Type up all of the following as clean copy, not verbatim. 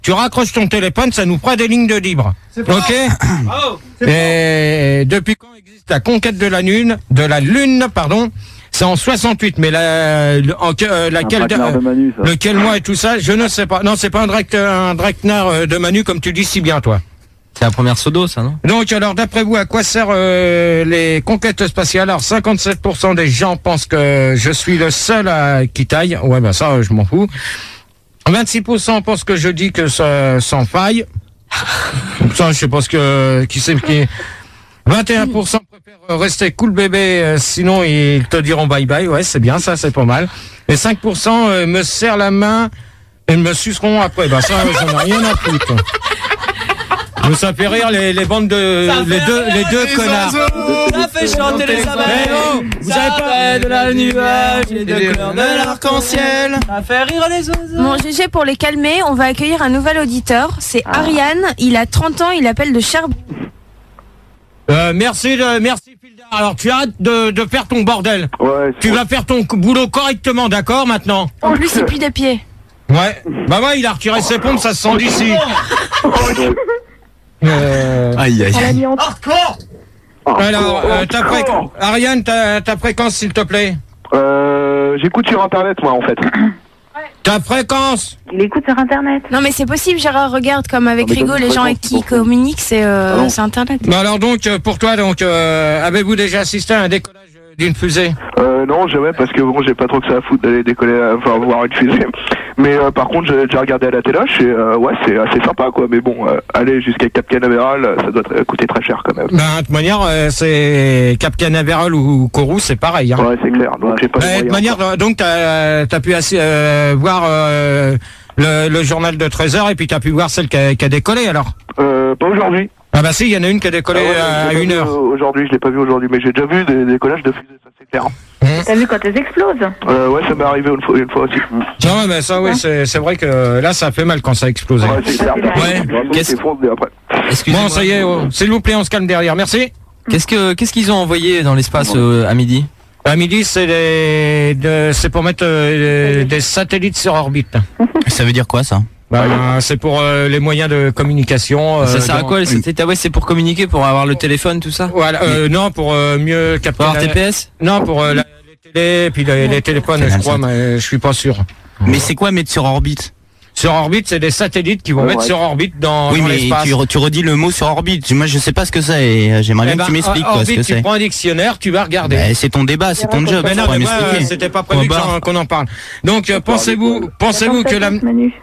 tu raccroches ton téléphone, ça nous fera des lignes de libre. Ok. Et depuis quand existe la conquête de la Lune, c'est en 68, mais lequel mois et tout ça, je ne sais pas. Non, c'est pas un Dreckner de Manu comme tu le dis si bien, toi. C'est la première Sodo, ça, non? Donc, alors, d'après vous, à quoi servent les conquêtes spatiales? Alors, 57% des gens pensent que je suis le seul qui taille. Ouais, ben ça, je m'en fous. 26% pensent que je dis que ça sans faille. Ça, je sais pas qui c'est qui. 21% préfèrent rester cool bébé, sinon ils te diront bye bye. Ouais, c'est bien, ça, c'est pas mal. Et 5% me serrent la main et me suceront après. Ben ça, j'en ai rien à foutre. Ça fait rire les bandes de les deux connards. Ça fait chanter les abeilles. Vous avez pas de la nuage, les deux couleurs de l'arc-en-ciel. Ça fait rire les oiseaux. Bon, GG, pour les calmer, on va accueillir un nouvel auditeur. C'est Ariane. Il a 30 ans. Il appelle de Cherbourg. Merci Fildar. Alors tu arrêtes de faire ton bordel. Ouais. Tu vas faire ton boulot correctement, d'accord maintenant. En plus, il pue des pieds. Ouais. Bah ouais, il a retiré ses pompes, ça se sent d'ici. Aïe. Alors, Ariane, ta fréquence, s'il te plaît. J'écoute sur Internet, moi, en fait. Ta fréquence. Il écoute sur Internet. Non, mais c'est possible, Gérard. Regarde, comme avec Rigo, les gens avec qui ils communiquent, c'est Internet. Bah alors donc, pour toi, avez-vous déjà assisté à un décollage d'une fusée? Non, jamais, parce que bon, j'ai pas trop que ça à foutre d'aller décoller, voir une fusée. Mais par contre, j'ai déjà regardé à la téloche et ouais, c'est assez sympa, quoi. Mais bon, aller jusqu'à Cap Canaveral, ça doit coûter très cher quand même. Bah, de toute manière, c'est Cap Canaveral ou Kourou, c'est pareil. Hein. Ouais, c'est clair. Donc, j'ai pas de toute manière, donc t'as pu voir le journal de 13h et puis t'as pu voir celle qui a décollé alors. Pas aujourd'hui. Ah bah si, il y en a une qui a décollé à 1h. Aujourd'hui, je l'ai pas vu aujourd'hui, mais j'ai déjà vu des décollages de fusées, ça c'est clair. T'as vu quand elles explosent? Ouais, ça m'est arrivé une fois aussi. Non, mais ça, oui, c'est vrai que là, ça fait mal quand ça a explosé. Ouais, c'est clair. Ouais. Bon, ça y est, s'il vous plaît, on se calme derrière. Merci. Qu'est-ce qu'ils ont envoyé dans l'espace à midi? À midi, c'est pour mettre des satellites sur orbite. Ça veut dire quoi, ça? C'est pour les moyens de communication. Ça sert à quoi les satellites? Ah ouais, c'est pour communiquer, pour avoir le téléphone, tout ça? Voilà. Non, pour mieux capter. Pour avoir TPS? Non, pour les télés, puis les téléphones, je crois, mais je suis pas sûr. Mais c'est quoi mettre sur orbite? Sur orbite, c'est des satellites qui vont mettre sur orbite dans l'espace. Oui, mais tu redis le mot sur orbite. Moi, je sais pas ce que c'est et j'aimerais bien que tu m'expliques ce que c'est. Tu prends un dictionnaire, tu vas regarder. C'est ton débat, c'est ton job. Mais non, c'était pas prévu qu'on en parle. Donc, pensez-vous que la...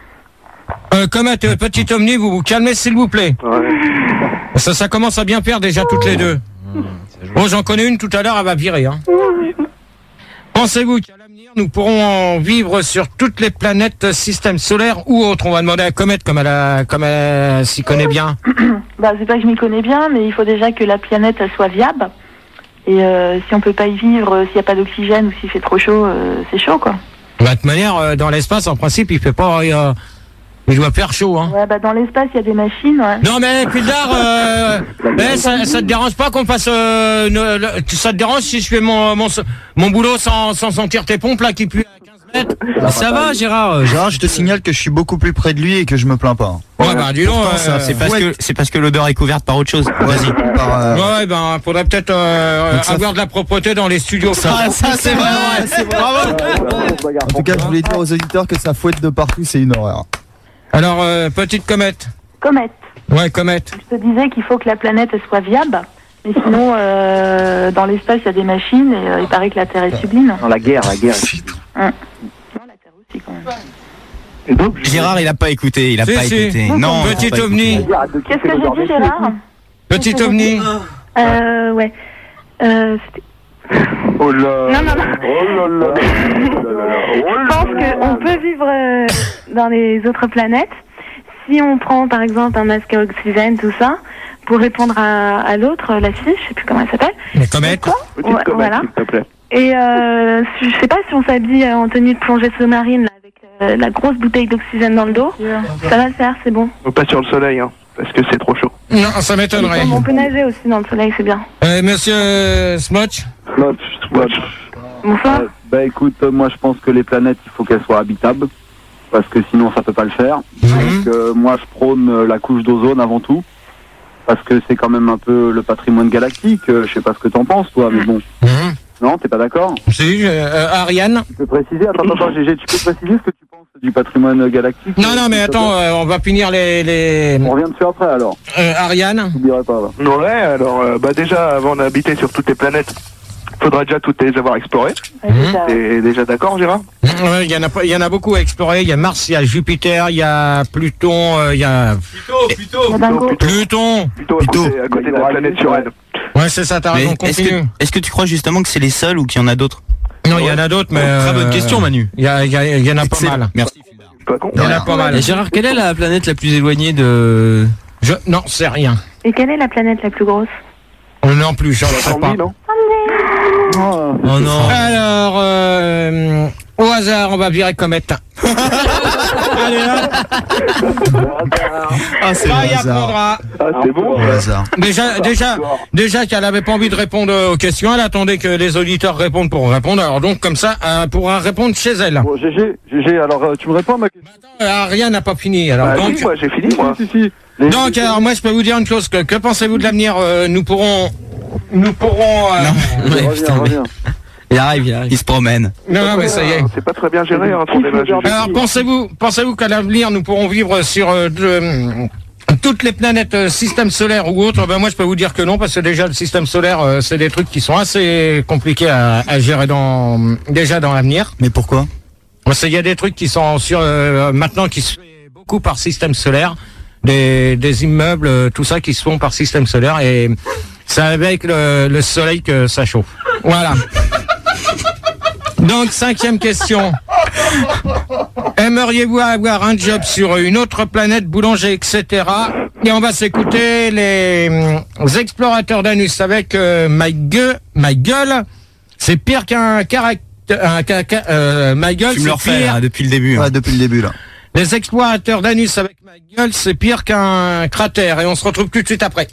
Comet, petit Omni, vous vous calmez s'il vous plaît. Ouais. Ça commence à bien faire déjà toutes les deux. Bon, j'en connais une tout à l'heure, elle va virer. Hein. Pensez-vous qu'à l'avenir, nous pourrons en vivre sur toutes les planètes, système solaire ou autre? On va demander à Comet comme elle s'y connaît bien. Bah, c'est pas que je m'y connais bien, mais il faut déjà que la planète elle soit viable. Et si on peut pas y vivre, s'il n'y a pas d'oxygène ou s'il fait trop chaud, c'est chaud, quoi. De toute manière, dans l'espace, en principe, il fait pas... il doit faire chaud, hein. Ouais, bah dans l'espace, il y a des machines, ouais. Non, mais Pildar, ça te dérange pas qu'on fasse... ça te dérange si je fais mon boulot sans sentir tes pompes, là, qui puent à 15 mètres? Mais ça va, Gérard. Gérard, je te signale que je suis beaucoup plus près de lui et que je me plains pas. Ouais, bah, dis donc, c'est parce que l'odeur est couverte par autre chose. Vas-y. Ouais, ben, faudrait peut-être avoir de la propreté dans les studios. Ça, c'est vrai, c'est bravo. En tout cas, je voulais dire aux auditeurs que ça fouette de partout, c'est une horreur. Alors, petite comète. Comète. Ouais, comète. Je te disais qu'il faut que la planète elle soit viable. Mais sinon, dans l'espace, il y a des machines et il paraît que la Terre est sublime. Dans la guerre. Non, la Terre aussi, quand même. Gérard, il a pas écouté, écouté. Non, petit ovni. Qu'est-ce que j'ai dit, Gérard? Petit ovni. Ouais. C'était... Oh là. Non. Je pense qu'on peut vivre dans les autres planètes. Si on prend par exemple un masque à oxygène, tout ça, pour répondre à l'autre, la fille, je sais plus comment elle s'appelle. Les comètes. Petite comète, voilà. s'il te plaît. Et je sais pas si on s'habille en tenue de plongée sous-marine là, avec la grosse bouteille d'oxygène dans le dos. Ça va le faire, c'est bon. Pas sur le soleil, hein, parce que c'est trop chaud. Non, ça m'étonnerait. On peut nager aussi dans le soleil, c'est bien. Monsieur Smotch. Bonsoir. Bah écoute, moi je pense que les planètes, il faut qu'elles soient habitables. parce que sinon ça peut pas le faire. Donc moi je prône la couche d'ozone avant tout, parce que c'est quand même un peu le patrimoine galactique. Je sais pas ce que t'en penses toi, mais bon. Non, t'es pas d'accord? Si, Ariane. Tu peux préciser, attends, GG, tu peux préciser ce que tu penses du patrimoine galactique? Non, mais attends, on va finir les... On revient dessus après alors. Ariane. Je dirais pas là. Ouais, alors déjà, avant d'habiter sur toutes les planètes, faudra déjà toutes les avoir explorées. T'es déjà d'accord, Gérard? Ouais, il y en a beaucoup à explorer. Il y a Mars, il y a Jupiter, il y a Pluton, il y a... Pluton à côté de la planète sur elle. Ouais, c'est ça, t'as raison, continue. Est-ce que tu crois justement que c'est les seuls ou qu'il y en a d'autres? Non, il y en a d'autres, mais... Très bonne question, Manu. Il y en a pas mal. Merci. Il y en a pas mal. Et Gérard, quelle est la planète la plus éloignée de... Non, c'est rien. Et quelle est la planète la plus grosse? Non plus, j'en sais pas. Oh non. Alors, au hasard, on va virer comète. Allez, là. C'est Ça y le hasard. apprendra. C'est bon. Au hasard. Déjà qu'elle avait pas envie de répondre aux questions, elle attendait que les auditeurs répondent pour répondre. Alors donc, comme ça, elle pourra répondre chez elle. Bon, GG, alors tu me réponds à ma question? Rien n'a pas fini. Alors donc, Si, moi j'ai fini, moi. Si. donc, alors moi, je peux vous dire une chose. Que pensez-vous de l'avenir? Nous pourrons. Reviens. Il arrive. Il se promène. Non, mais ça y est. C'est pas très bien géré, hein, ton débat. Alors pensez-vous qu'à l'avenir nous pourrons vivre sur toutes les planètes système solaire ou autre? Ben moi je peux vous dire que non, parce que déjà le système solaire c'est des trucs qui sont assez compliqués à gérer déjà dans l'avenir. Mais pourquoi? Parce qu'il y a des trucs qui sont maintenant qui se fait beaucoup par système solaire, des immeubles, tout ça qui se font par système solaire, et c'est avec le soleil que ça chauffe. Voilà. Donc, 5e question. Aimeriez-vous avoir un job sur une autre planète, boulanger, etc. Et on va s'écouter les explorateurs d'Anus avec My Gueule. C'est pire qu'un caractère. My Gueule, Tu me le c'est refais pire. hein, depuis le début. Ouais, depuis le début là. Les explorateurs d'Anus avec My Gueule, c'est pire qu'un cratère. Et on se retrouve tout de suite après.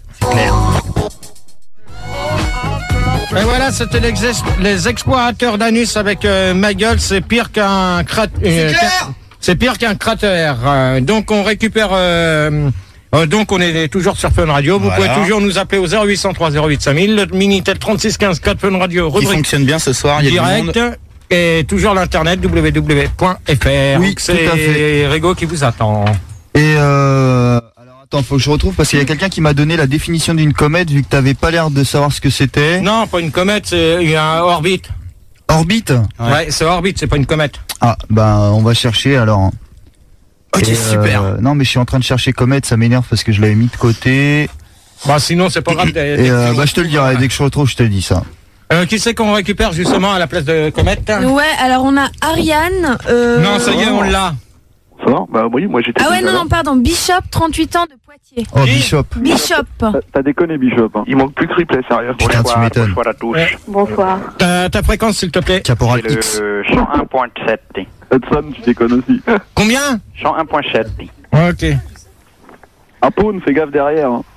Et voilà, c'était les explorateurs d'Anus avec Ma Gueule, c'est pire qu'un cratère. C'est pire qu'un cratère. Donc on récupère. Donc on est toujours sur Fun Radio. Vous pouvez toujours nous appeler au 0803 08 5000, le Minitel 36 15 4 Fun Radio. Qui fonctionne bien ce soir. Il y a du monde. Direct. Et toujours l'internet www.fr. Oui, tout à fait. C'est Rigo qui vous attend. Et alors attends, faut que je retrouve parce qu'il y a quelqu'un qui m'a donné la définition d'une comète vu que t'avais pas l'air de savoir ce que c'était. Non, pas une comète, c'est un orbite. Orbite. Ouais, c'est orbite, c'est pas une comète. Ah bah on va chercher alors. Ok, Et, super. Non mais je suis en train de chercher comète, ça m'énerve parce que je l'avais mis de côté. Bah sinon c'est pas grave. Et bah je te le dirai dès que je retrouve, je te le dis ça. Qui c'est qu'on récupère justement à la place de comète? Ouais, alors on a Ariane. Non, ça y est, on l'a. Ça va? Bah oui, moi j'étais. Ah ouais, non, pardon, Bishop, 38 ans de Poitiers. Oh Bishop. Bishop. T'as déconné, Bishop. Hein. Il manque plus que replay, sérieux. Putain, tu m'étonnes. Bonsoir à tous. Ouais. Bonsoir. Ta fréquence s'il te plaît. Caporal C'est X. le 101.7. Hudson, tu déconnes aussi. Combien? 101.7. Ok. Apoun, fais gaffe derrière. Hein.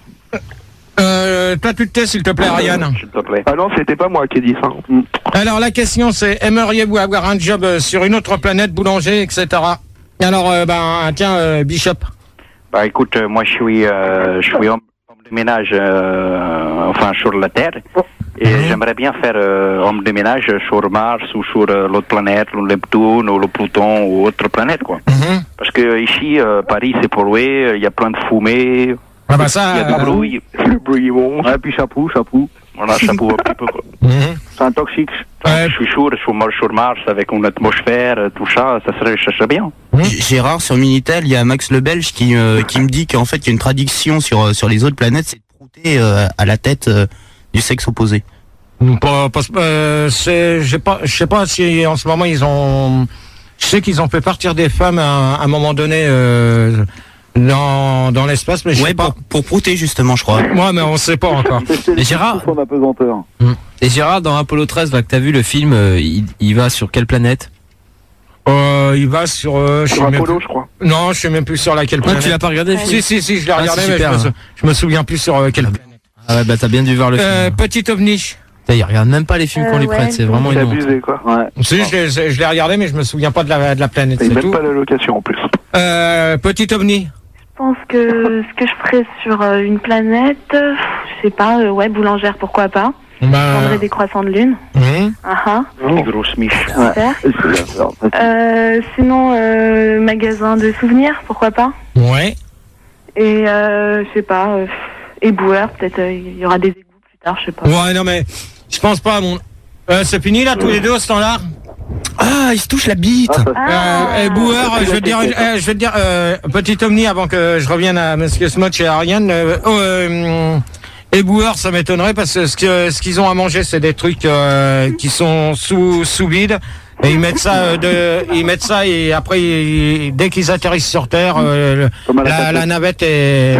Toi tu te tais s'il te plaît Ariane. S'il te plaît. Ah non, c'était pas moi qui ai dit ça. Alors la question c'est, aimeriez-vous avoir un job sur une autre planète, boulanger, etc. Alors tiens Bishop. Bah écoute, moi je suis homme de ménage enfin sur la Terre et j'aimerais bien faire homme de ménage sur Mars ou sur l'autre planète, le Neptune ou le Pluton ou autre planète quoi. Parce que ici Paris c'est pollué, il y a plein de fumée, Ah bah ça. il y a du bruit. Le bruit bon. Ouais, puis chapeau. Voilà, chapeau un petit peu quoi. C'est un toxique. Ouais. Je suis sur Mars avec une atmosphère, tout ça, ça serait bien. Gérard, sur Minitel, il y a Max le Belge qui me dit qu'en fait, il y a une traduction sur les autres planètes, c'est de prouter à la tête du sexe opposé. Je sais pas si en ce moment ils ont. Je sais qu'ils ont fait partir des femmes à un moment donné dans l'espace, mais je sais pas. Pour prouter justement, je crois. Moi, mais on sait pas encore. Et Gérard, Son apesanteur. dans Apollo 13, là, que t'as vu le film, il va sur quelle planète? Il va sur. Sur Apollo, je crois. Non, je sais même plus sur laquelle Ah, planète. tu l'as pas regardé le film? Si, je l'ai regardé, c'est mais super, je me souviens plus sur quelle planète. Ah ouais, bah t'as bien dû voir le film. Petit ovni. Il regarde même pas les films qu'on lui prête, c'est vraiment C'est une honte. abusé, quoi. Si, je l'ai regardé, mais je me souviens pas de la planète. Et C'est même tout. pas la location en plus. Petit ovni. Je pense que ce que je ferais sur une planète, je sais pas, boulangère, pourquoi pas. Je vendrais des croissants de lune. Une grosse miche. Super. Sinon, magasin de souvenirs, pourquoi pas. Ouais. Et je sais pas, éboueur, peut-être il y aura des égouts plus tard, je sais pas. Ouais, non mais je pense pas à mon. C'est fini là tous les deux au standard. Ah, il se touche la bite. Boueur, je vais te dire, petit Omni avant que je revienne à Monsieur Smotch et à Ariane. Et Boueur, ça m'étonnerait parce que ce qu'ils ont à manger, c'est des trucs qui sont sous vide. Et ils mettent ça et après dès qu'ils atterrissent sur Terre, la navette est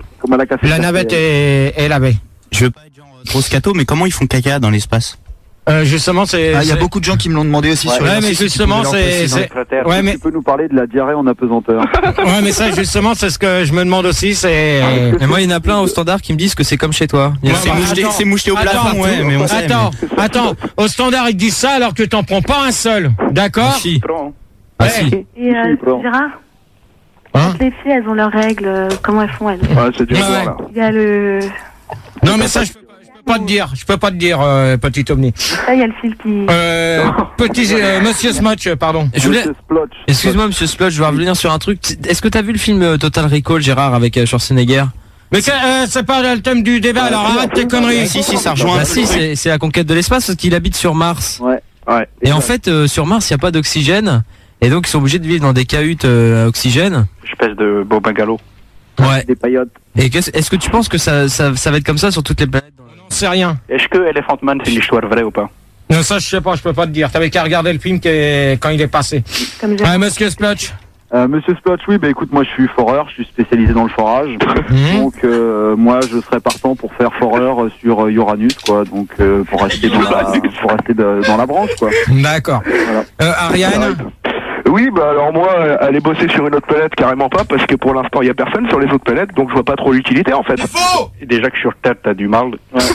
lavée. Je veux pas être genre trop scato, mais comment ils font caca dans l'espace? Justement, c'est. Il y a beaucoup de gens qui me l'ont demandé aussi sur les mais justement, Tu peux nous parler de la diarrhée en apesanteur. Ouais, mais ça, justement, c'est ce que je me demande aussi, c'est. Et moi, il y en a plein au standard qui me disent que c'est comme chez toi. C'est moucheté au plafond, ouais, mais on sait. Attends, au standard, ils disent ça alors que t'en prends pas un seul. D'accord? Si. Ah si. Et Gérard, les filles, elles ont leurs règles, comment elles font elles? Ouais, c'est dur là. Il y a le... Non, mais ça, je peux pas te dire, petit Omni. Ça, il y a le fil qui... Monsieur Smotch, pardon. Je voulais... Excuse-moi, monsieur Splotch, je vais revenir sur un truc. Est-ce que t'as vu le film Total Recall, Gérard, avec Schwarzenegger? Mais c'est pas le thème du débat, alors arrête tes conneries. Si, ça rejoint. C'est la conquête de l'espace parce qu'il habite sur Mars. Ouais. Et en fait, sur Mars, il n'y a pas d'oxygène. Et donc, ils sont obligés de vivre dans des cahutes à oxygène. Espèce de beau bungalow. Ouais. Des paillotes. Et est-ce que tu penses que ça va être comme ça sur toutes les planètes? Non, c'est rien. Est-ce que Elephant Man, c'est une histoire vraie ou pas? Non, ça, je sais pas, je peux pas te dire. T'avais qu'à regarder le film quand il est passé. Monsieur Splotch. Monsieur Splotch, oui, bah écoute, moi je suis foreur, je suis spécialisé dans le forage. Donc moi je serais partant pour faire foreur sur Uranus, quoi. Donc pour rester dans la branche, quoi. D'accord. Voilà. Ariane. Oui, bah alors moi, aller bosser sur une autre planète, carrément pas, parce que pour l'instant, il y a personne sur les autres planètes, donc je vois pas trop l'utilité, en fait. Et déjà que sur Terre, t'as du mal.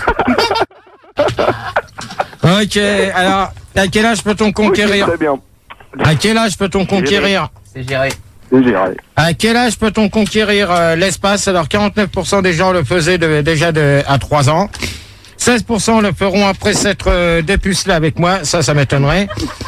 Ok, alors, à quel âge peut-on conquérir? Très bien. À quel âge peut-on conquérir? C'est géré. À quel âge peut-on conquérir l'espace? Alors, 49% des gens le faisaient déjà à 3 ans. 16% le feront après s'être dépucelé avec moi, ça m'étonnerait.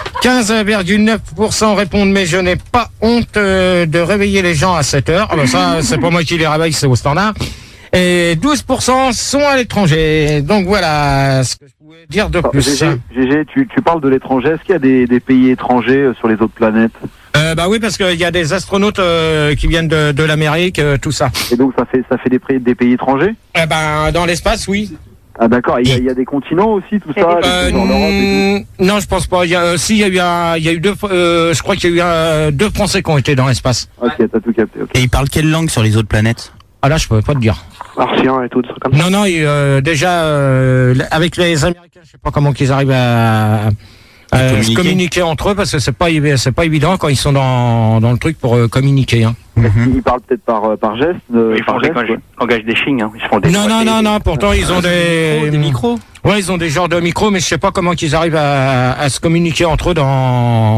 15,9% répondent mais je n'ai pas honte de réveiller les gens à 7 heures. Ah ben ça, c'est pas moi qui les réveille, c'est au standard. Et 12% sont à l'étranger. Donc voilà ce que je pouvais dire de plus. GG, tu parles de l'étranger. Est-ce qu'il y a des pays étrangers sur les autres planètes? Bah oui, parce qu'il y a des astronautes qui viennent de l'Amérique, tout ça. Et donc ça fait des pays étrangers? Eh ben dans l'espace, oui. Ah d'accord, il y a des continents aussi, tout ça, dans l'Europe et tout. Non, je pense pas. Il y a eu deux. Je crois qu'il y a eu 2 Français qui ont été dans l'espace. Ok, t'as tout capté. Okay. Et ils parlent quelle langue sur les autres planètes? Ah là, je peux pas te dire. Martien et tout, des trucs comme ça. Non, déjà avec les Américains, je sais pas comment qu'ils arrivent à se communiquer entre eux parce que c'est pas évident quand ils sont dans le truc pour communiquer. Hein. Ils parlent peut-être par geste. Ils font langage des signes. Hein. Ils font des non. Pourtant ils ont des micros. Ouais, ils ont des genres de micros, mais je sais pas comment qu'ils arrivent à se communiquer entre eux dans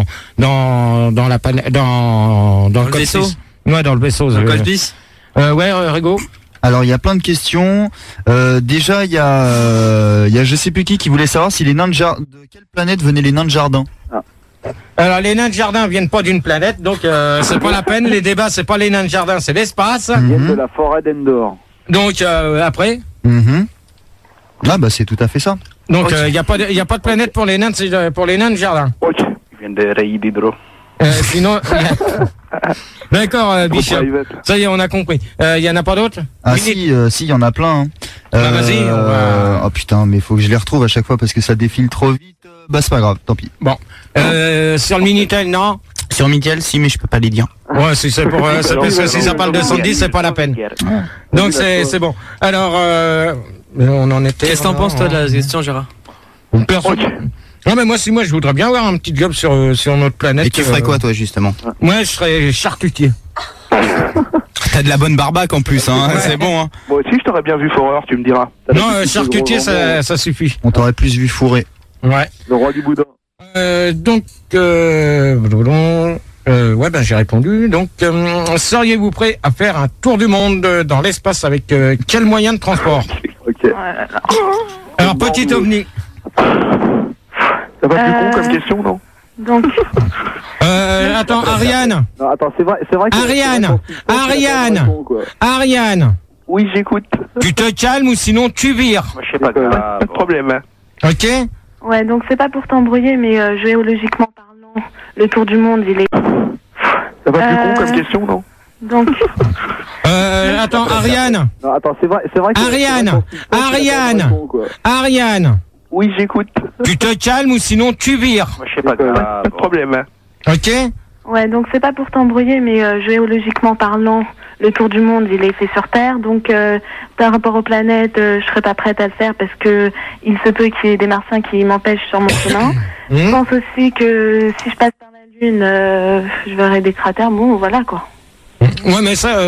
le vaisseau. Ouais, dans le vaisseau. Dans le Coltis. Ouais, Rigo. Alors il y a plein de questions. Déjà il y a je sais plus qui voulait savoir si les nains de quelle planète venaient les nains de jardin. Alors les nains de jardin viennent pas d'une planète, donc c'est pas la peine. Les débats c'est pas les nains de jardin, c'est l'espace. Ils viennent de la forêt d'Endor. Donc après. Ah bah c'est tout à fait ça. Donc il y a pas de planète pour les nains de jardin. Ok. Ils viennent de Raïd Hydro. Sinon. D'accord, Bichat. Ça y est, on a compris. Y en a pas d'autres? Ah si, il y en a plein. Hein. Vas-y. Oh putain, mais faut que je les retrouve à chaque fois parce que ça défile trop vite. Bah c'est pas grave, tant pis. Bon. Sur le Minitel, non? Sur Minitel, si, mais je peux pas les dire. Ouais, si c'est pour, c'est parce que si ça parle de 110, c'est pas la peine. Donc c'est bon. Alors, on en était. Qu'est-ce que t'en penses toi de la question, Gérard? Non mais moi je voudrais bien avoir un petit job sur notre planète. Et tu ferais quoi toi justement? Moi je serais charcutier. T'as de la bonne barbaque en plus, hein. C'est bon, hein. Moi aussi, je t'aurais bien vu Forer, tu me diras. Non, charcutier, ça suffit. On t'aurait plus vu fourré. Ouais. Le roi du boudin. Donc, ouais, ben j'ai répondu. Donc, seriez-vous prêt à faire un tour du monde dans l'espace avec quel moyen de transport? Ok. Alors, petit ovni. Ça va plus con comme question, non? Donc, Attends, Ariane. Non, attends, c'est vrai que... Ariane. Oui, j'écoute. Tu te calmes ou sinon tu vires. Moi, je sais pas grave. Pas de problème. Hein. Ok? ouais, donc c'est pas pour t'embrouiller, mais géologiquement parlant, le tour du monde, il est... Ça va plus con comme question, non? Donc, Attends, Ariane. Non, attends, c'est vrai que... Ariane. Oui, j'écoute. Tu te calmes ou sinon tu vires. Moi, je sais pas grave. Pas de problème. Hein. Ok? ouais, donc c'est pas pour t'embrouiller, mais géologiquement parlant, le tour du monde, il est fait sur Terre. Donc, par rapport aux planètes, je serais pas prête à le faire parce que il se peut qu'il y ait des martiens qui m'empêchent sur mon chemin. Je pense aussi que si je passe par la Lune, je verrai des cratères. Bon, voilà quoi. Ouais, mais ça,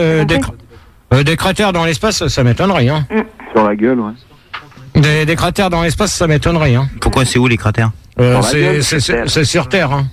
des cratères dans l'espace, ça m'étonnerait. Hein. Sur la gueule, ouais. Des cratères dans l'espace, ça m'étonnerait. Hein. Pourquoi c'est où les cratères? C'est sur Terre. Hein.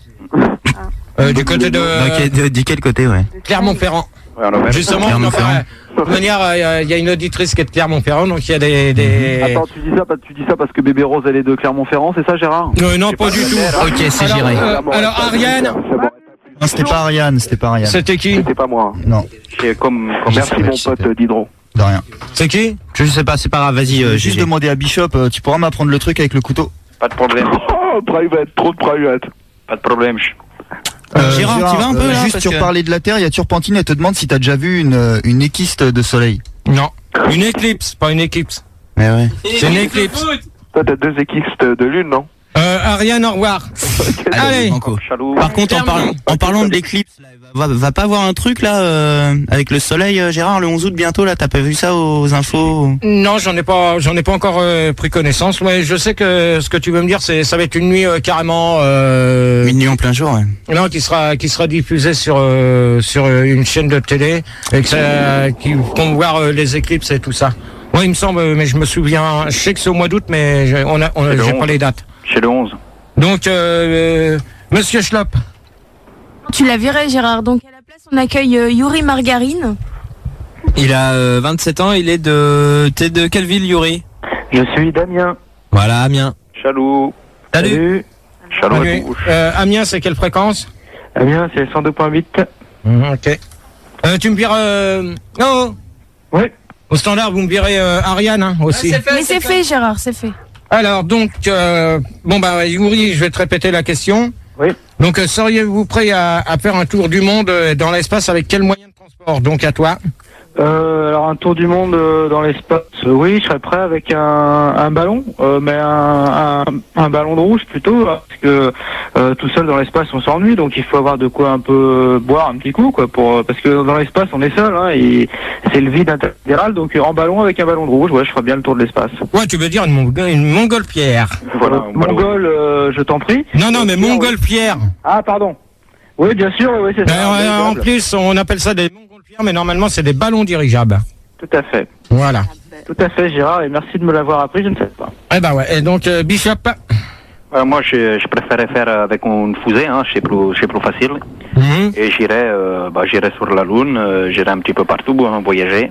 Du côté de De quel côté, ouais? Clermont-Ferrand. Ouais, on a même- Justement, Clermont-Ferrand. de toute manière, il y a une auditrice qui est de Clermont-Ferrand, donc il y a des... Attends, tu dis ça parce que bébé Rose, elle est de Clermont-Ferrand, c'est ça, Gérard? Non, pas du tout. Ok, c'est géré. Alors, Ariane, Non, c'était pas Ariane, c'était qui? C'était pas moi. Non, C'est comme Merci mon pote Diderot. de rien. C'est qui? Je sais pas, c'est pas grave, vas-y, Juste GG. demander à Bishop, tu pourras m'apprendre le truc avec le couteau? pas de problème. Oh, private, trop de private. Pas de problème. Gérard, tu vas un peu là, juste parce sur que- parler de la Terre, il y a Turpentine, elle te demande si t'as déjà vu une équiste de soleil. Non. Une éclipse, pas une éclipse. Mais ouais. C'est une éclipse. Toi, t'as 2 équistes de lune, non? Ariane, au revoir. Allez. Banco. Chalou. Par contre, en parlant de l'éclipse, là, va pas avoir un truc là avec le soleil, Gérard, le 11 août bientôt là, t'as pas vu ça aux infos? Non, j'en ai pas encore pris connaissance. Ouais, je sais que ce que tu veux me dire, ça va être une nuit carrément. Une nuit en plein jour, ouais. Non, qui sera diffusée sur une chaîne de télé et qui vont voir les éclipses et tout ça. Ouais, il me semble, mais je me souviens. Je sais que c'est au mois d'août, mais j'ai pas les dates. Chez le 11. Donc, Monsieur Schlop. Tu l'as viré, Gérard. Donc, à la place, on accueille Yuri Margarine. Il a 27 ans, il est t'es de quelle ville, Yuri? Je suis Damien. Voilà, Amiens. Chalou. Salut. Chalou à Salut. touche. Amiens, c'est quelle fréquence? Damien, c'est 102.8. Ok. Tu me vires... Oh. Oui. Au standard, vous me virez Ariane hein, aussi. Mais c'est fait, Gérard, c'est fait. Alors, donc, Yuri, je vais te répéter la question. Oui. Donc, seriez-vous prêt à faire un tour du monde dans l'espace avec quel moyen de transport? Donc, à toi. Alors un tour du monde dans l'espace, oui, je serais prêt avec un ballon, mais un ballon de rouge plutôt, hein, parce que tout seul dans l'espace on s'ennuie, donc il faut avoir de quoi un peu boire un petit coup, quoi, parce que dans l'espace on est seul, hein, et c'est le vide intersidéral, donc en ballon avec un ballon de rouge, ouais, je ferais bien le tour de l'espace. Ouais, tu veux dire une montgolfière. Voilà. Mongol, je t'en prie. Non, mais montgolfière. Ah, pardon. Oui, bien sûr, oui, c'est ça. En plus, on appelle ça des montgolfières, mais normalement, c'est des ballons dirigeables. Tout à fait. Voilà. Tout à fait, Gérard, et merci de me l'avoir appris, je ne sais pas. Eh ben ouais. Et donc, Bishop. Moi, je préférais faire avec une fusée, hein, c'est plus facile. Et j'irai sur la Lune, j'irai un petit peu partout voyager,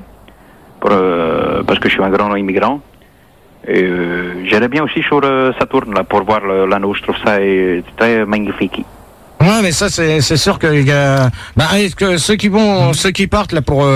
parce que je suis un grand immigrant. Et j'irai bien aussi sur Saturne là, pour voir l'anneau, je trouve ça très magnifique. Ouais, mais ça, c'est sûr que ceux qui partent là pour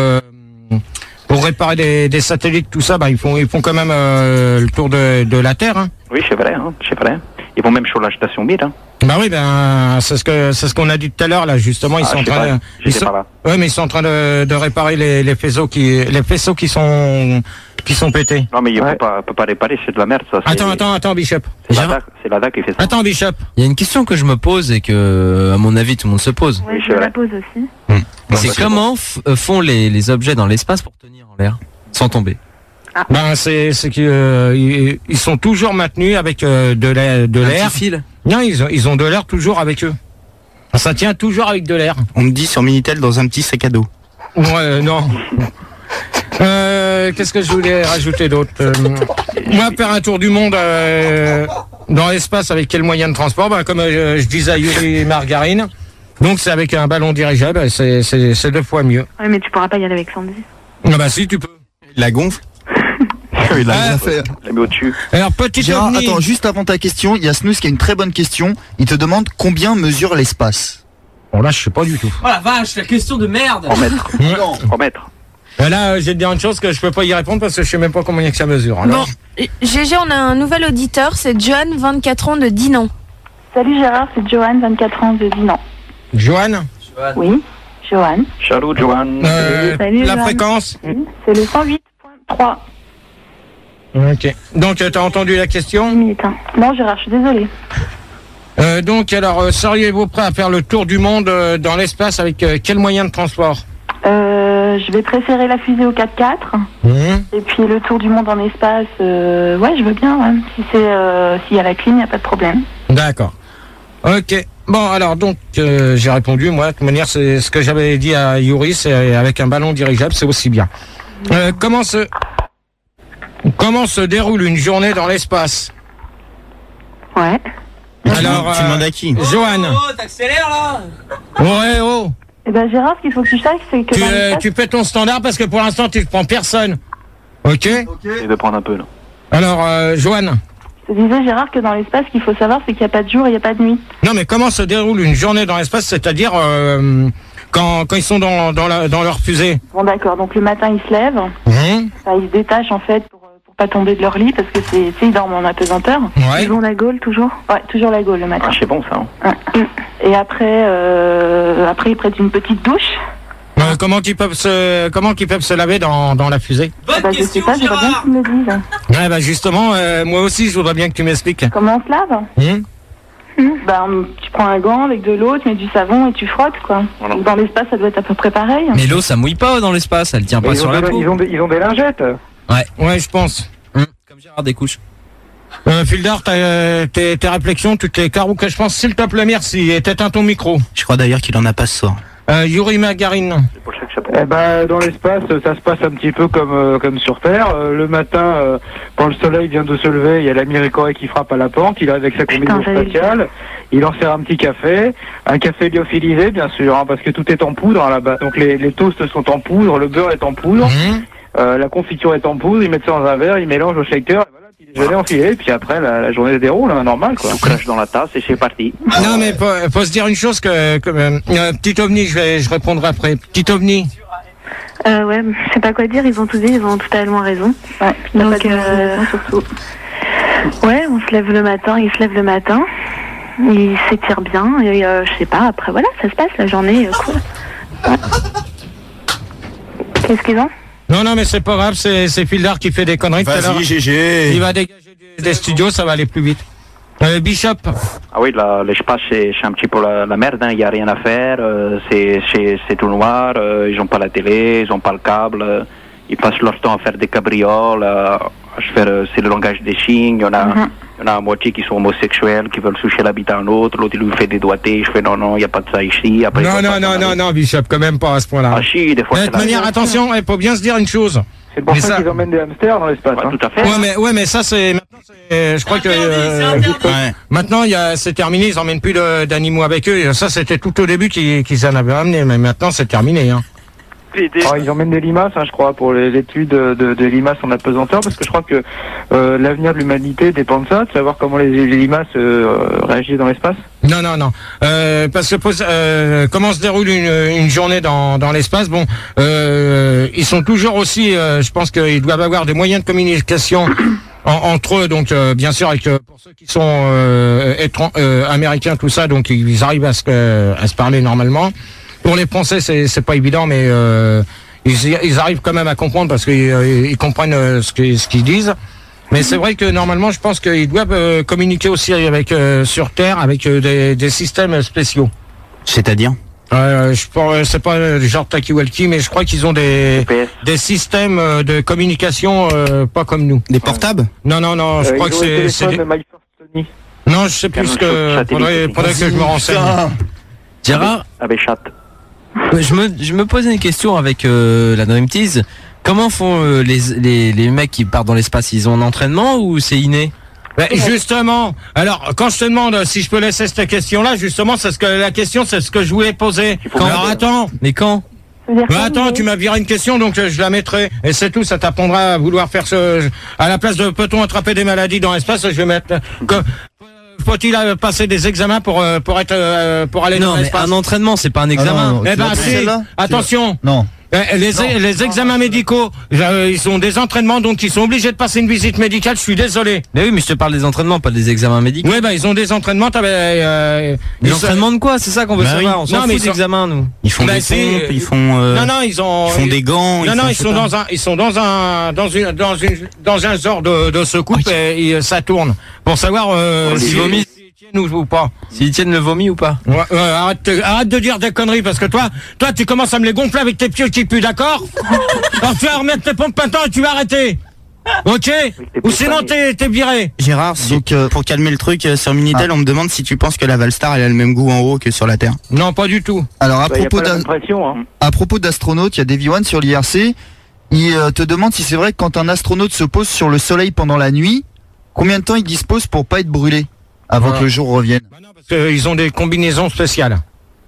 réparer des satellites, tout ça, ils font quand même le tour de la Terre. Hein. Oui, c'est vrai, c'est vrai. Ils vont même sur la station Mir. Hein. Bah oui, c'est ce qu'on a dit tout à l'heure là, justement, ils sont en train mais ils sont en train de réparer les faisceaux qui sont pétés. Non, mais il peut pas réparer, c'est de la merde ça. Attends, Bishop. C'est la DAC qui fait ça. Attends, Bishop. Il y a une question que je me pose et que, à mon avis, tout le monde se pose. Oui, je la pose aussi. C'est comment font les objets dans l'espace pour tenir en l'air sans tomber? C'est qu'ils ils sont toujours maintenus avec de l'air. Un petit fil. Non, ils ont de l'air toujours avec eux. Ça tient toujours avec de l'air. On me dit sur Minitel dans un petit sac à dos. non. Qu'est-ce que je voulais rajouter d'autre moi, faire un tour du monde dans l'espace avec quel moyen de transport comme je disais à Yuri Margarine, donc c'est avec un ballon dirigeable, c'est 2 fois mieux. Oui, mais tu pourras pas y aller avec Sandy. Ah bah si, tu peux. La gonfle. Il a bien fait. La met au-dessus. Alors, petit Gérard, ovni. attends, juste avant ta question, il y a Snooze qui a une très bonne question. Il te demande combien mesure l'espace. Bon, là, je sais pas du tout. Oh la vache, la question de merde. En mètres. En mètres. Là, je vais te dire une chose que je peux pas y répondre parce que je sais même pas combien que ça mesure. Alors. Bon, GG, on a un nouvel auditeur, c'est John, 24 ans de Dinan. Salut Gérard, c'est Johan, 24 ans de Dinan. Joanne. Oui, Johan. Salut, Johan. Salut, La Johan. fréquence. C'est le 108.3. Ok. Donc, t'as entendu la question? 10 minutes, hein. Non Gérard, je suis désolée. Donc, alors, seriez-vous prêt à faire le tour du monde dans l'espace avec quel moyen de transport? Je vais préférer la fusée au 4x4. Et puis le tour du monde en espace, ouais, je veux bien. Ouais. Si s'il y a la clim, il n'y a pas de problème. D'accord. Ok. Bon, alors, donc, j'ai répondu, moi. De toute manière, c'est ce que j'avais dit à Yuri, c'est avec un ballon dirigeable, c'est aussi bien. Comment se déroule une journée dans l'espace? Ouais. Alors, tu demandes à qui? Joanne. Oh, t'accélères là. Ouais, oh. Eh ben Gérard, ce qu'il faut que tu saches, c'est que dans l'espace, Tu fais ton standard parce que pour l'instant, tu ne prends personne. Ok? Il veut prendre un peu, là. Alors, Joanne. je te disais Gérard que dans l'espace, ce qu'il faut savoir, c'est qu'il n'y a pas de jour et il n'y a pas de nuit. Non, mais comment se déroule une journée dans l'espace, c'est-à-dire quand ils sont dans leur fusée? Bon d'accord, donc le matin ils se lèvent, enfin, ils se détachent en fait pour pas tomber de leur lit parce que ils dorment en apesanteur. Ouais. Ils vont la Gaule toujours. Ouais, toujours la Gaule le matin. Ah, c'est bon, ça. Hein. Et après ils prennent une petite douche. Comment qu'ils peuvent se laver dans la fusée? Bah, je sais pas, j'aimerais bien que tu me le dises. Ouais, bah justement, moi aussi, je voudrais bien que tu m'expliques. Comment on se lave Bah, tu prends un gant avec de l'eau, tu mets du savon et tu frottes, quoi. Voilà. Dans l'espace, ça doit être à peu près pareil. Mais l'eau ça mouille pas dans l'espace, elle tient pas sur la peau. Ils ont des lingettes. Ouais, je pense. Comme Gérard des couches. Fildar, tes réflexions, toutes les caroues que je pense, s'il te plaît, merci. Et t'éteins ton micro. Je crois d'ailleurs qu'il en a pas ce soir. Yuri Margarine. C'est pour ça que ça Eh ben, dans l'espace, ça se passe un petit peu comme sur Terre. Le matin, quand le soleil vient de se lever, il y a l'Américain qui frappe à la porte. Il arrive avec sa combinaison spatiale. Il en sert un petit café. Un café lyophilisé, bien sûr, hein, parce que tout est en poudre là-bas. Donc les toasts sont en poudre, le beurre est en poudre, la confiture est en poudre. Ils mettent ça dans un verre, ils mélangent au shaker. Et voilà, petit déjeuner enfilé. Puis après, la journée se déroule, hein, normal, quoi. Tout crache dans la tasse et c'est parti. Non, mais faut se dire une chose que petit ovni, je répondrai après. Petit ovni. Ouais, je sais pas quoi dire, ils ont tout dit, ils ont totalement raison. Ouais, donc, surtout. Ouais, on se lève le matin, ils se lèvent le matin, ils s'étirent bien, et je sais pas, après voilà, ça se passe, la journée, cool. Ouais. Qu'est-ce qu'ils ont? Non, mais c'est pas grave, c'est Fildar qui fait des conneries. Vas-y, GG. Il va dégager des studios, ça va aller plus vite. Bishop. Ah oui, l'espace, c'est un petit peu la merde, hein. Il n'y a rien à faire, c'est tout noir, ils n'ont pas la télé, ils n'ont pas le câble, ils passent leur temps à faire des cabrioles, c'est le langage des signes, il y en a à moitié qui sont homosexuels, qui veulent toucher l'habitat à un autre, l'autre il lui fait des doigtés, je fais non, il n'y a pas de ça ici. Après, Non, Bishop, quand même pas à ce point-là. Ah si, des fois De toute manière, attention, il faut bien se dire une chose. C'est pour ça qu'ils emmènent des hamsters dans l'espace. Ouais, Hein. tout à fait. Ouais, mais ça c'est maintenant. Je crois que maintenant c'est terminé. Ils emmènent plus d'animaux avec eux. Et ça c'était tout au début qu'ils en avaient ramené, mais maintenant c'est terminé. Hein. Ah, ils emmènent des limaces, hein, je crois, pour l'étude de limaces en apesanteur, parce que je crois que l'avenir de l'humanité dépend de ça, de savoir comment les limaces réagissent dans l'espace. Non. Parce que comment se déroule une journée dans l'espace? Bon, ils sont toujours aussi. Je pense qu'ils doivent avoir des moyens de communication entre eux. Donc, bien sûr, avec pour ceux qui sont américains, tout ça, donc ils arrivent à se parler normalement. Pour les Français, c'est pas évident, mais ils arrivent quand même à comprendre parce qu'ils comprennent ce qu'ils disent. Mais c'est vrai que normalement, je pense qu'ils doivent communiquer aussi avec sur Terre avec des systèmes spéciaux. C'est-à-dire c'est pas genre talkie-walkie, mais je crois qu'ils ont des systèmes de communication pas comme nous. Des portables? Non, je crois que c'est des... Non, je sais plus ce que faudrait que je me renseigne. Gérard, Avec chat. Je me posais une question avec la Dream Tease. Comment font les mecs qui partent dans l'espace? Ils ont un entraînement ou c'est inné? Justement, alors quand je te demande si je peux laisser cette question-là, justement, c'est la question, c'est ce que je voulais poser. Alors attends, mais quand? Attends, tu m'as viré une question, donc je la mettrai. Et c'est tout, ça t'apprendra à vouloir faire à la place de peut-on attraper des maladies dans l'espace, je vais mettre. Faut-il passer des examens pour aller dans l'espace? Non, mais un entraînement, c'est pas un examen. Eh ben, si, attention. Non. Les examens médicaux, ils ont des entraînements, donc ils sont obligés de passer une visite médicale. Je suis désolé. Mais oui, mais je te parle des entraînements, pas des examens médicaux. Oui, ils ont des entraînements. Des entraînements de quoi? C'est ça qu'on veut savoir. On s'en fout des examens, nous. Ils font des pompes, ils font. Non, ils font des gants. Non, ils sont dans un genre de secoupe et ça tourne pour savoir s'ils vomissent ou pas. S'ils tiennent le vomi ou pas. Arrête de dire des conneries parce que toi tu commences à me les gonfler avec tes pieds qui puent, d'accord? Alors tu vas remettre tes pompes maintenant et tu vas arrêter. Ok? Ou sinon t'es viré. Gérard, pour calmer le truc, sur Minitel, on me demande si tu penses que la Valstar elle a le même goût en haut que sur la Terre. Non, pas du tout. Alors à propos d'astronautes, il y a Davy One sur l'IRC. Il te demande si c'est vrai que quand un astronaute se pose sur le soleil pendant la nuit, combien de temps il dispose pour pas être brûlé avant que le jour revienne? Parce qu'ils ont des combinaisons spéciales.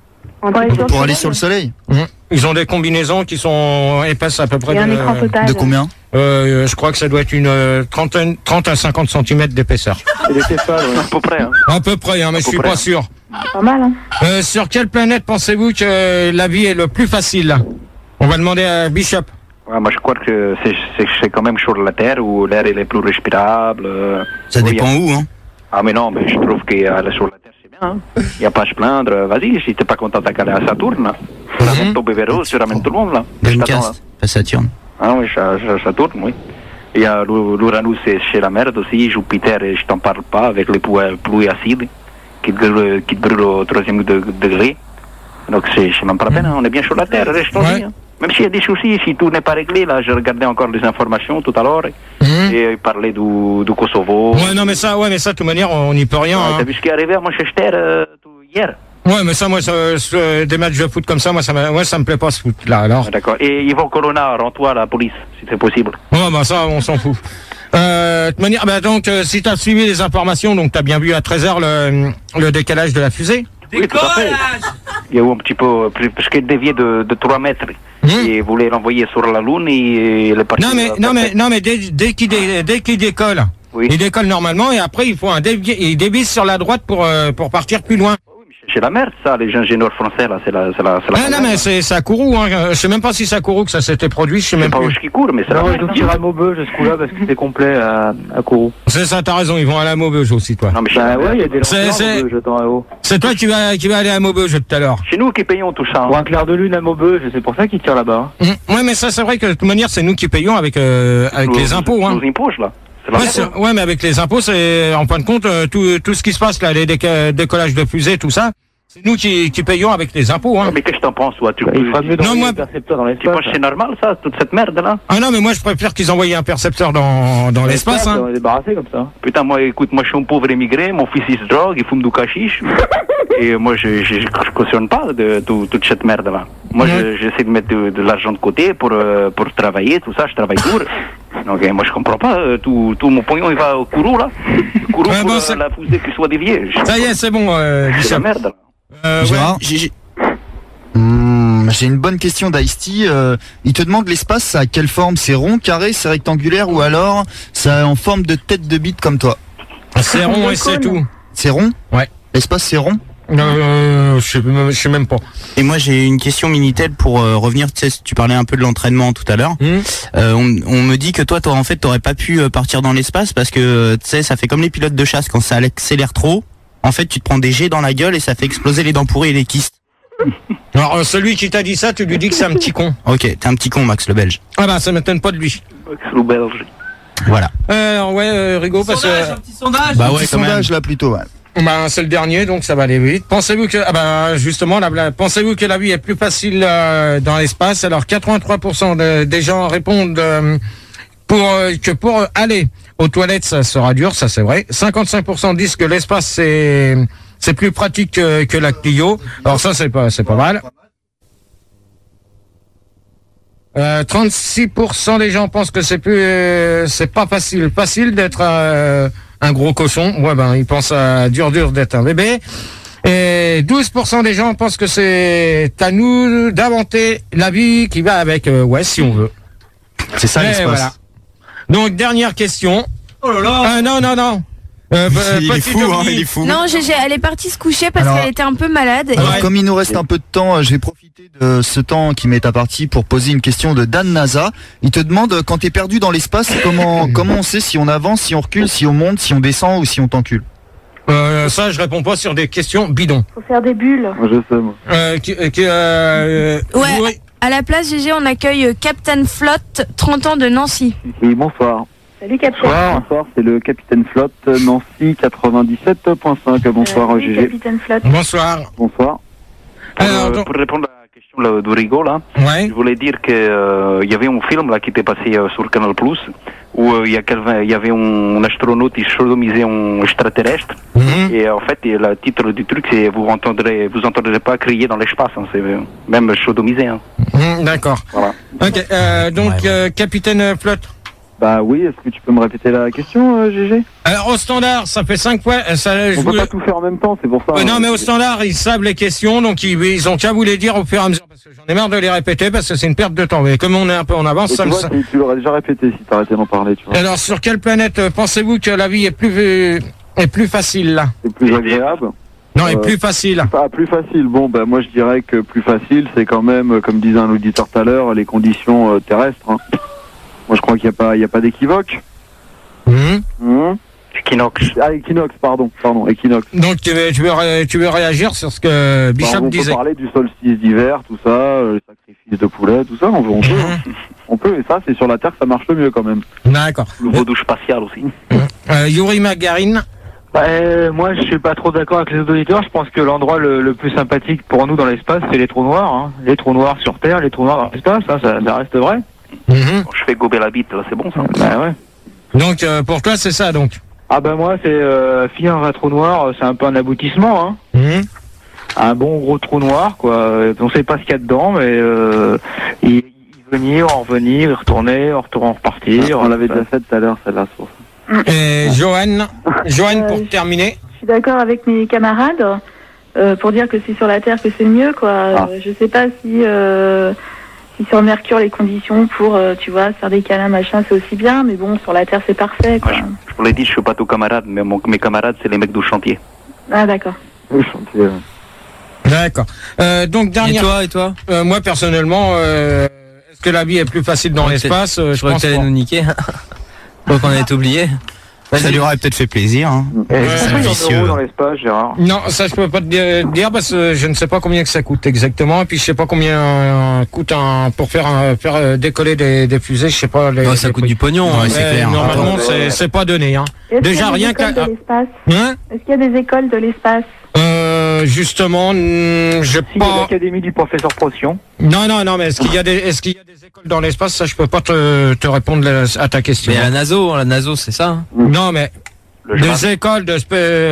Pour aller sur le soleil. Ils ont des combinaisons qui sont épaisses à peu près de combien? Je crois que ça doit être une 30 à 50 cm d'épaisseur. C'est des Tefal, à peu près. À peu près, mais je suis pas sûr. Pas mal, hein. Sur quelle planète pensez-vous que la vie est le plus facile? On va demander à Bishop. Ouais, moi je crois que c'est quand même sur la Terre où l'air est le plus respirable. Ça dépend où, hein? Ah mais non, mais je trouve que sur la Terre c'est bien. Il n'y a pas à se plaindre. Vas-y, si t'es pas content d'aller à Saturne, tu ramènes ton bébé rose, tu ramènes tout le monde là. Dreamcast, pas Saturne. Ah oui, Saturne, oui. Il y a l'Uranus, c'est chez la merde aussi. Jupiter, je t'en parle pas, avec les pluies acides qui te brûlent au 3e degré. Donc c'est même pas la peine, on est bien sur la Terre, restons-y. Hein. Même s'il y a des soucis, si tout n'est pas réglé, là, je regardais encore les informations tout à l'heure, et il parlait du Kosovo. Ouais, mais ça, de toute manière, on n'y peut rien. T'as vu ce qui est arrivé à Manchester hier? Ouais, mais ça, moi, des matchs de foot comme ça, moi, ça me plaît pas, ce foot, là, alors. D'accord. Et Yvon Colonna, rends-toi à la police, si c'est possible. Ouais, ça, on s'en fout. De toute manière, donc, si t'as suivi les informations, donc t'as bien vu à 13h le décalage de la fusée? Oui, tout à fait. Il y a eu un petit peu, parce qu'il déviait de 3 mètres. Et voulait l'envoyer sur la Lune et il est parti. Non, mais dès qu'il décolle, il décolle normalement et après il dévisse sur la droite pour partir plus loin. C'est la merde, ça, les ingénieurs français, là, c'est la non, mais c'est à Kourou, hein. Je sais même pas si c'est à Kourou que ça s'était produit, je sais même pas. Où qui court, mais c'est la merde. Ils tirent à Maubeuge, ce coup-là, parce que c'est complet à Kourou. C'est ça, t'as raison, ils vont aller à Maubeuge aussi, toi. Non, mais ouais, il y a des lanceurs à Maubeuge, attends, là-haut. C'est toi qui va aller à Maubeuge tout à l'heure. C'est nous qui payons tout ça. Pour un clair de lune à Maubeuge, c'est pour ça qu'ils tirent là-bas. Ouais, mais ça, c'est vrai que de toute manière, c'est nous qui payons avec les impôts, hein. Nos impôts, là. Ouais, mais avec les impôts, c'est, en fin de compte, tout ce qui se passe, là, les décollages de fusées, tout ça. C'est nous qui payons avec les impôts, hein. Mais qu'est-ce que t'en penses, toi? Il ferait mieux d'envoyer un percepteur dans l'espace. Tu penses que c'est normal, ça, toute cette merde-là? Ah non, mais moi, je préfère qu'ils envoient un percepteur dans l'espace, hein. On est débarrassé comme ça. Putain, moi, écoute, moi, je suis un pauvre émigré, mon fils, il se drogue, il fume du cachiche. Et moi, je cautionne pas de toute cette merde-là. Moi, j'essaie de mettre de l'argent de côté pour travailler, tout ça, je travaille dur. Donc, moi, je comprends pas, tout mon pognon, il va au Kourou, là. Kourou pour la fusée qui soit déviée. Ça y est, c'est bon, c'est la merde, là. Gérard, j'ai une bonne question d'Ice-T. Il te demande l'espace, ça a quelle forme? C'est rond, carré, c'est rectangulaire ou alors ça en forme de tête de bite comme toi? C'est rond et c'est tout. C'est rond? Ouais. L'espace c'est rond? Je sais même pas. Et moi j'ai une question Minitel pour revenir, tu sais, tu parlais un peu de l'entraînement tout à l'heure. On me dit que toi en fait t'aurais pas pu partir dans l'espace parce que tu sais ça fait comme les pilotes de chasse, quand ça accélère trop, en fait tu te prends des jets dans la gueule et ça fait exploser les dents pourries et les kystes. Alors celui qui t'a dit ça, tu lui dis que c'est un petit con. Ok, t'es un petit con, Max le Belge. Ah bah ça m'étonne pas de lui. Max le Belge. Voilà. Rigaud, parce que... Un petit sondage. Bah ouais, sondage là plutôt, ouais. Bah, c'est le dernier, donc ça va aller vite. Pensez-vous que, justement, pensez-vous que la vie est plus facile dans l'espace? Alors, 83% des gens répondent que pour aller aux toilettes, ça sera dur, ça c'est vrai. 55% disent que l'espace c'est plus pratique que la Clio. Alors ça c'est pas mal. 36% des gens pensent que c'est pas facile d'être un gros cochon. Ouais, ben, ils pensent à dur d'être un bébé. Et 12% des gens pensent que c'est à nous d'inventer la vie qui va avec, si on veut. C'est ça l'espace. Voilà. Donc, dernière question. Oh là là. Non. Il est fou, il est fou. Non, Gégé, elle est partie se coucher parce qu'elle était un peu malade. Alors, comme il nous reste un peu de temps, je vais profiter de ce temps qui m'est imparti pour poser une question de Dan Naza. Il te demande, quand t'es perdu dans l'espace, comment on sait si on avance, si on recule, si on monte, si on descend ou si on t'encule? Ça, je réponds pas sur des questions bidons. Faut faire des bulles. Moi, je sais, moi. Ouais, à la place, Gégé, on accueille Captain Flotte, 30 ans de Nancy. Oui, bonsoir. Salut, Captain. Bonsoir, c'est le capitaine Flotte, Nancy 97.5. Bonsoir, oui, GG. Capitaine Flotte. Bonsoir. Bonsoir. Pour répondre à la question là, de Rigaud, là, je voulais dire que y avait un film là qui était passé sur Canal Plus où il y avait un astronaute qui sodomisait un extraterrestre. Et en fait, le titre du truc, c'est vous entendrez pas crier dans l'espace. Hein, c'est même sodomisé. Hein. D'accord. Voilà. Ok. Donc, capitaine Flotte. Bah oui, est-ce que tu peux me répéter la question, GG? Alors, au standard, ça fait 5 fois. On peut pas tout faire en même temps, c'est pour ça. Non, mais au standard, ils savent les questions, donc ils ont qu'à vous les dire au fur et à mesure, parce que j'en ai marre de les répéter, parce que c'est une perte de temps. Mais comme on est un peu en avance, ça me... Tu l'aurais déjà répété si t'arrêtais d'en parler, tu vois. Alors, sur quelle planète pensez-vous que la vie est plus facile, là? C'est plus agréable? Non, est plus facile. Ah, plus facile. Bon, bah, moi, je dirais que plus facile, c'est quand même, comme disait un auditeur tout à l'heure, les conditions terrestres, hein. Moi, je crois qu'il n'y a pas d'équivoque. Equinox. Ah, Equinox, pardon, Equinox. Donc, tu veux réagir sur ce que Bishop disait? On peut parler du solstice d'hiver, tout ça, le sacrifice de poulet, tout ça, on peut, et ça, c'est sur la Terre, ça marche le mieux quand même. D'accord. Le vaudouche spatial aussi. Yuri Magarine. Moi, je suis pas trop d'accord avec les auditeurs. Je pense que l'endroit le plus sympathique pour nous dans l'espace, c'est les trous noirs. Hein. Les trous noirs sur Terre, les trous noirs dans l'espace, hein, ça reste vrai. Quand je fais gober la bite, là, c'est bon ça. Bah ouais. Donc pour toi c'est ça donc. Ah bah moi c'est finir dans un trou noir, c'est un peu un aboutissement. Hein. Un bon gros trou noir quoi. On sait pas ce qu'il y a dedans, mais y venir, en revenir, y retourner, en repartir. On l'avait déjà fait tout à l'heure celle-là. Et Joanne pour terminer. Je suis d'accord avec mes camarades pour dire que c'est sur la Terre que c'est le mieux quoi. Je sais pas si sur Mercure les conditions pour tu vois faire des câlins machin c'est aussi bien, mais bon sur la Terre c'est parfait quoi. Je vous l'ai dit, je suis pas tous camarades, mais mes camarades c'est les mecs du chantier. Ah d'accord. Le chantier. D'accord. Donc dernière. Et toi moi personnellement, est-ce que la vie est plus facile dans l'espace? Je crois que t'allais nous niquer. Je crois qu'on avait oublié. Ça lui aurait peut-être fait plaisir. Hein. C'est dans l'espace, Gérard. Non, ça je peux pas te dire parce que je ne sais pas combien que ça coûte exactement, et puis je sais pas combien coûte pour faire décoller des fusées, je sais pas. Ça coûte du pognon, c'est clair. Normalement, c'est pas donné. Hein. Déjà rien que. Est-ce qu'il y a des écoles de l'espace? Justement, je pas. L'Académie du professeur Procyon. Non, mais est-ce qu'il y a des écoles dans l'espace? Ça, je peux pas te répondre à ta question. Mais la NATO, c'est ça. Hein. Non, mais des écoles de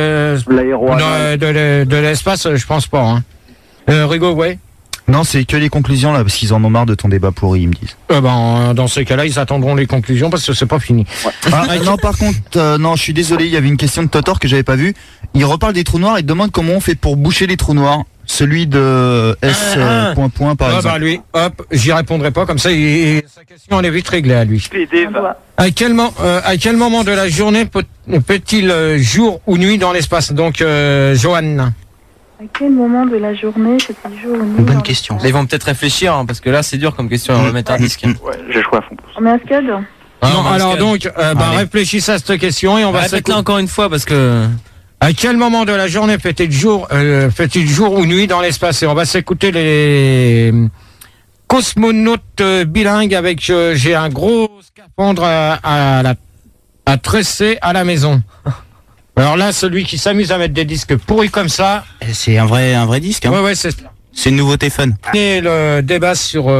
l'espace, je pense pas. Hein. Rigaud, ouais. Non, c'est que les conclusions là, parce qu'ils en ont marre de ton débat pourri, ils me disent. Dans ces cas-là, ils attendront les conclusions parce que c'est pas fini. Ouais. Non, par contre, non, je suis désolé, il y avait une question de Totor que j'avais pas vue. Il reparle des trous noirs et demande comment on fait pour boucher les trous noirs. Celui de S. par exemple. Bah lui, hop, j'y répondrai pas comme ça. Sa question elle est vite réglée à lui. À quel moment de la journée peut-il jour ou nuit dans l'espace? Donc, Joanne. À quel moment de la journée peut-il jour ou nuit? Bonne question. Mais ils vont peut-être réfléchir hein, parce que là c'est dur comme question. On va mettre un disque. Ouais, j'ai joué à fond. On met un scud? Non, alors donc, réfléchissez à cette question et on va répéter encore une fois parce que. À quel moment de la journée fait-il jour ou nuit dans l'espace? Et on va s'écouter les cosmonautes bilingues avec j'ai un gros scaphandre à tresser à la maison. Alors là, celui qui s'amuse à mettre des disques pourris comme ça. C'est un vrai disque. Hein. Ouais, c'est ça. C'est une nouveauté fun. Et le débat sur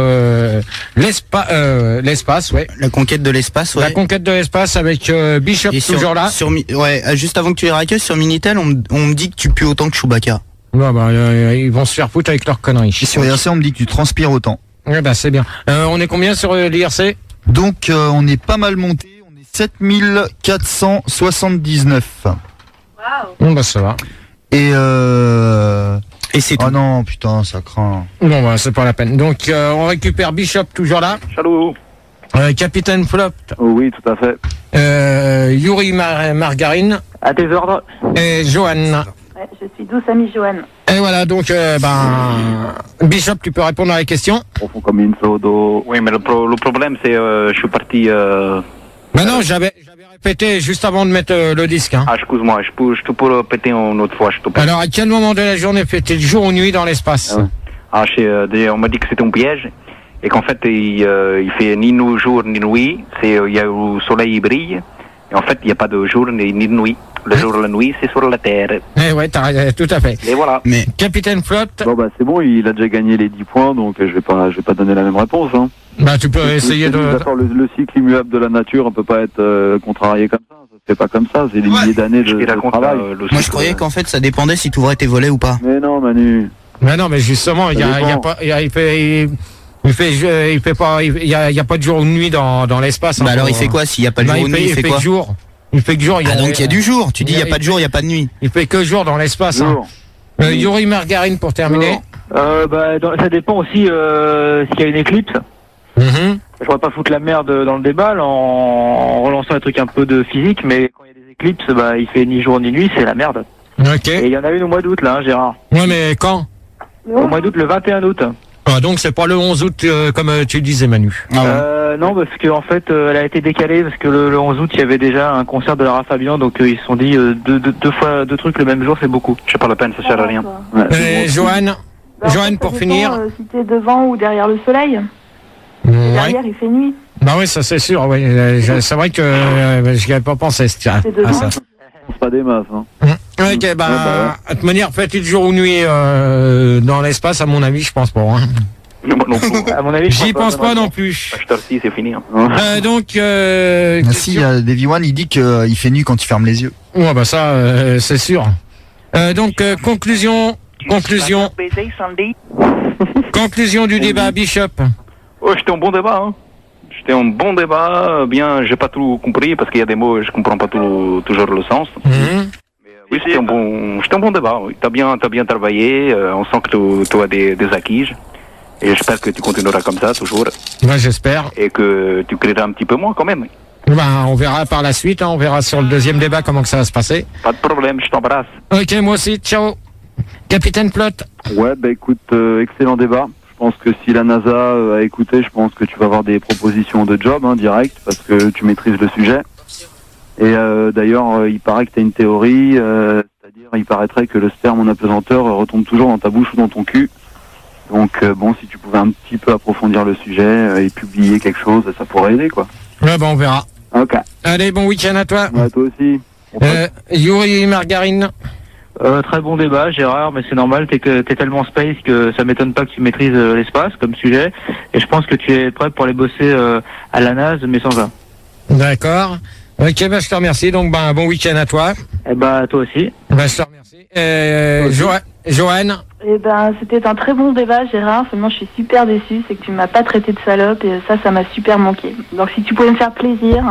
l'espace, ouais. La conquête de l'espace, ouais. La conquête de l'espace avec Bishop toujours là. Juste avant que tu les racceuilles sur Minitel, on me dit que tu pues autant que Chewbacca. Ouais, ils vont se faire foutre avec leurs conneries. Et sur IRC, on me dit que tu transpires autant. Ouais, bah c'est bien. On est combien sur l'IRC? Donc on est pas mal monté, on est 7479. Waouh. Bon bah ça va. Et c'est tout. Oh non, putain, ça craint. Bon bah c'est pas la peine. Donc on récupère Bishop toujours là. Salut. Capitaine Flop. Oh, oui, tout à fait. Yuri Margarine. À tes ordres. Et Johan. Ouais, je suis douce amie Johan. Et voilà, donc Bishop, tu peux répondre à la question. Profond comme une sodo. Oui, mais le problème, c'est je suis parti... Mais non, j'avais répété juste avant de mettre le disque. Hein. Ah, excuse-moi, je peux te répéter une autre fois, je te prie. Alors, à quel moment de la journée fait-il jour ou nuit dans l'espace? On m'a dit que c'était un piège et qu'en fait, il fait ni jour ni nuit. Il y a le soleil, il brille. Et en fait, il n'y a pas de jour ni de nuit. Le jour et la nuit, c'est sur la Terre. Eh ouais, tout à fait. Et voilà. Mais Capitaine Flot. Bon bah c'est bon, il a déjà gagné les 10 points, donc je vais pas donner la même réponse. Hein. Bah tu peux essayer de... D'accord, le cycle immuable de la nature, on peut pas être contrarié comme ça. Ça se fait pas comme ça, c'est des milliers d'années de travail. moi je croyais qu'en fait ça dépendait si tu ouvrais tes volets ou pas. Mais non, Manu. Mais non, mais justement, il y a pas de jour ou de nuit dans l'espace. Bah alors il fait quoi s'il y a pas de jour ou de nuit, il fait quoi? Jour. Il fait que jour. Ah donc il y a du jour. Tu dis il y a pas de jour, il y a pas de nuit. Il fait que jour dans l'espace. Hein. Yuri Margarine pour terminer. Ça dépend aussi s'il y a une éclipse. Je voudrais pas foutre la merde dans le débat en relançant un truc un peu de physique, mais quand il y a des éclipses, il fait ni jour ni nuit, c'est la merde. Ok. Et il y en a une au mois d'août là, Gérard. Ouais, mais quand? Au mois d'août, le 21 août. Ah, donc c'est pas le 11 août comme tu disais, Manu. Non, parce que en fait, elle a été décalée parce que le 11 août, il y avait déjà un concert de Lara Fabian, donc ils se sont dit deux trucs le même jour, c'est beaucoup. C'est pas la peine, ça sert à rien. Johan, pour finir. Si t'es devant ou derrière le soleil. Derrière, il fait nuit. Bah oui, ça c'est sûr. Oui. C'est vrai que je n'y avais pas pensé à ça. C'est pas des masses. Hein. Ok, de toute manière, fait-il jour ou nuit dans l'espace, à mon avis, je pense pas. Hein. À mon avis, j'y pense pas non plus. C'est fini. Hein. Donc, si, Davy One, il dit qu'il fait nuit quand il ferme les yeux. Ouais, bah ça, c'est sûr. Donc, conclusion du débat, Bishop. Oh, c'était un bon débat. Hein. C'était un bon débat. Bien, j'ai pas tout compris parce qu'il y a des mots, je comprends pas toujours le sens. Mais, oui, c'était un bon débat. Oui. T'as bien travaillé. On sent que tu as des acquis. Et j'espère que tu continueras comme ça toujours. Moi, j'espère. Et que tu créeras un petit peu moins quand même. On verra par la suite. Hein, on verra sur le deuxième débat comment que ça va se passer. Pas de problème. Je t'embrasse. Ok, moi aussi. Ciao. Capitaine Plot. Ouais, écoute, excellent débat. Je pense que si la NASA a écouté, je pense que tu vas avoir des propositions de job direct parce que tu maîtrises le sujet. Et d'ailleurs, il paraît que tu as une théorie, c'est-à-dire il paraîtrait que le sperme en apesanteur retombe toujours dans ta bouche ou dans ton cul. Donc si tu pouvais un petit peu approfondir le sujet et publier quelque chose, ça pourrait aider quoi. Ouais, on verra. Ok. Allez, bon week-end à toi. Ouais, toi aussi. Yuri Margarine. Très bon débat, Gérard, mais c'est normal, t'es tellement space que ça m'étonne pas que tu maîtrises l'espace comme sujet, et je pense que tu es prêt pour aller bosser à la NASA, mais sans ça. D'accord. Ok, je te remercie, donc bon week-end à toi. Et toi aussi. Je te remercie. Joanne. C'était un très bon débat, Gérard, seulement je suis super déçue, c'est que tu m'as pas traité de salope, et ça m'a super manqué. Donc si tu pouvais me faire plaisir...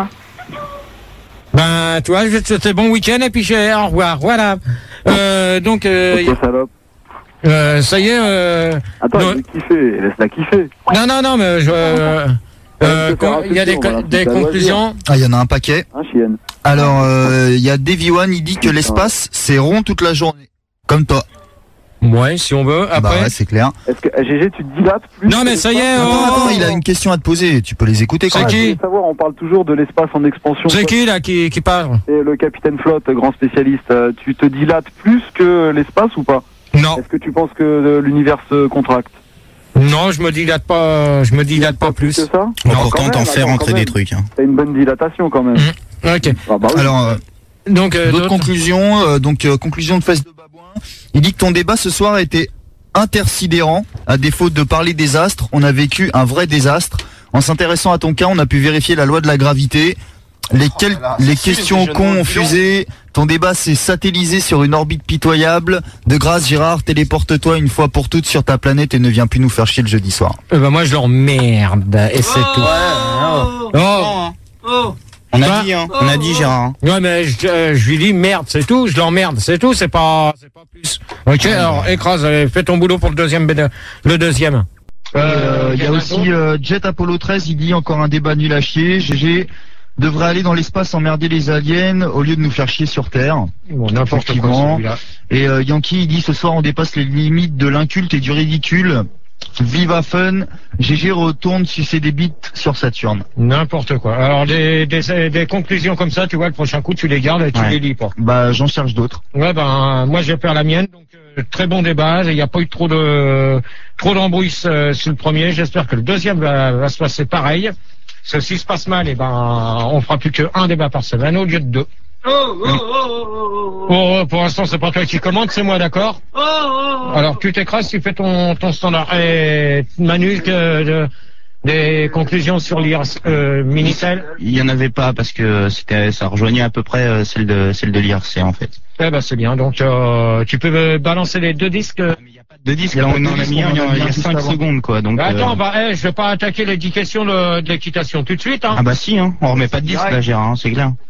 Toi, je vais te souhaiter bon week-end et puis au revoir. Voilà. Donc, salope. Ça y est. Attends, je vais kiffer. Laisse-la kiffer. Non, mais il y a des conclusions. Il y en a un paquet. Un chien. Alors, il y a Davy One, il dit que l'espace, c'est rond toute la journée. Comme toi. Ouais, si on veut. Après. Ouais, c'est clair. Est-ce que GG, tu te dilates plus? Non, mais ça y est. Attends, il a une question à te poser. Tu peux les écouter quand même. C'est qui? Savoir, on parle toujours de l'espace en expansion. C'est qui là qui parle? C'est le capitaine Flotte, grand spécialiste. Tu te dilates plus que l'espace ou pas? Non. Est-ce que tu penses que l'univers se contracte? Non, je me dilate pas plus. C'est ça? Pourtant, t'en fais rentrer des trucs. Hein. T'as une bonne dilatation quand même. Ok. Oui. Alors, donc d'autres conclusions. Conclusion de Fesse de Babouin. Il dit que ton débat ce soir a été intersidérant. À défaut de parler des astres, on a vécu un vrai désastre. En s'intéressant à ton cas, on a pu vérifier la loi de la gravité. Les questions cons ont fusé. Ton débat s'est satellisé sur une orbite pitoyable. De grâce, Gérard, téléporte-toi une fois pour toutes sur ta planète et ne viens plus nous faire chier le jeudi soir. Moi, je l'emmerde et c'est tout. On a dit Gérard. Ouais, mais je lui dis merde, c'est tout. Je l'emmerde, c'est tout. C'est pas plus. Ok, alors écrase, fais ton boulot pour le deuxième. Il y a aussi Jet Apollo 13, il dit encore un débat nul à chier. GG devrait aller dans l'espace emmerder les aliens au lieu de nous faire chier sur Terre. Bon, n'importe quoi celui-là. Et Yankee, il dit ce soir on dépasse les limites de l'inculte et du ridicule. Viva fun, GG retourne sucer des bites sur Saturne. N'importe quoi. Alors des conclusions comme ça, tu vois, le prochain coup tu les gardes et tu les lis pas. Bah j'en cherche d'autres. Ouais, moi je vais faire la mienne. Donc très bon débat. Il n'y a pas eu trop d'embrouilles sur le premier. J'espère que le deuxième va se passer pareil. Parce que s'il se passe mal, on fera plus qu'un débat par semaine au lieu de 2. Pour l'instant, c'est pas toi qui commande, c'est moi, d'accord. Alors tu t'écrases, tu fais ton standard. Et Manu, des conclusions sur l'IRC Minitel. Il y en avait pas parce que ça rejoignait à peu près celle de l'IRC en fait. C'est bien. Donc tu peux balancer les 2 disques. Il n'y a pas de 2 disques. Là, on en a mis un il y a 5 secondes quoi. Donc. Attends, je vais pas attaquer les 10 questions de l'équitation tout de suite. Hein. Ah bah si, on remet pas de disque là, Gérard, c'est clair.